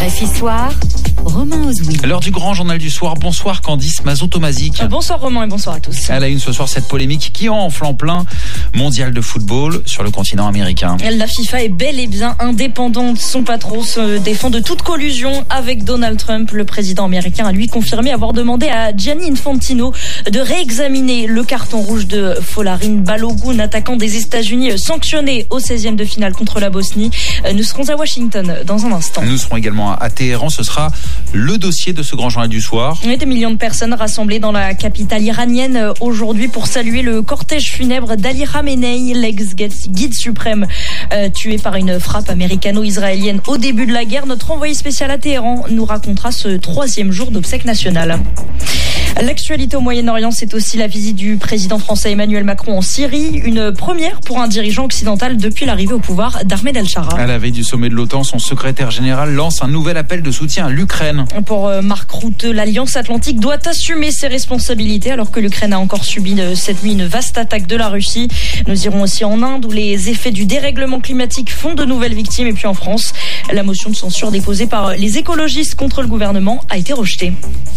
RFI Soir, Romain Ozoui. L'heure du grand journal du soir. Bonsoir Candice Mazot-Tomazic. Bonsoir Romain et bonsoir à tous. À la une ce soir, cette polémique qui enfle en plein mondial de football sur le continent américain. La FIFA est bel et bien indépendante. Son patron se défend de toute collusion avec Donald Trump. Le président américain a lui confirmé avoir demandé à Gianni Infantino de réexaminer le carton rouge de Folarin Balogun, attaquant des États-Unis sanctionné au 16e de finale contre la Bosnie. Nous serons à Washington dans un instant. Nous serons également à Téhéran. Ce sera le dossier de ce grand journal du soir. Et des millions de personnes rassemblées dans la capitale iranienne aujourd'hui pour saluer le cortège funèbre d'Ali Khamenei, l'ex-guide suprême tué par une frappe américano-israélienne au début de la guerre. Notre envoyé spécial à Téhéran nous racontera ce 3e jour d'obsèques nationales. L'actualité au Moyen-Orient, c'est aussi la visite du président français Emmanuel Macron en Syrie, une première pour un dirigeant occidental depuis l'arrivée au pouvoir d'Ahmed al-Shara. À la veille du sommet de l'OTAN, son secrétaire général lance un nouvel appel de soutien à l'Ukraine. Pour Marc Rutte, l'Alliance Atlantique doit assumer ses responsabilités alors que l'Ukraine a encore subi cette nuit une vaste attaque de la Russie. Nous irons aussi en Inde où les effets du dérèglement climatique font de nouvelles victimes. Et puis en France, la motion de censure déposée par les écologistes contre le gouvernement a été rejetée.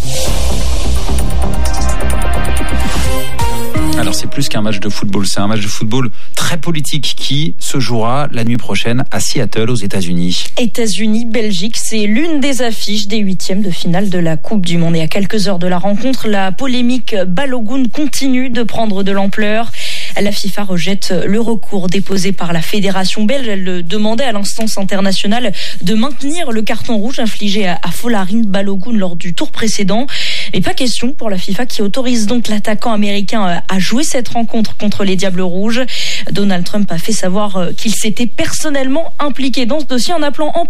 Alors c'est plus qu'un match de football, c'est un match de football très politique qui se jouera la nuit prochaine à Seattle aux États-Unis. États-Unis, Belgique, c'est l'une des affiches des 8e de finale de la Coupe du Monde. Et à quelques heures de la rencontre, la polémique Balogun continue de prendre de l'ampleur. La FIFA rejette le recours déposé par la fédération belge. Elle demandait à l'instance internationale de maintenir le carton rouge infligé à Folarin Balogun lors du tour précédent. Mais pas question pour la FIFA qui autorise donc l'attaquant américain à jouer cette rencontre contre les Diables Rouges. Donald Trump a fait savoir qu'il s'était personnellement impliqué dans ce dossier en appelant en